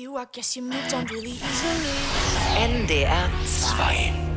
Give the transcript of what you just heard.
you, I guess you moved on really easily. NDR 2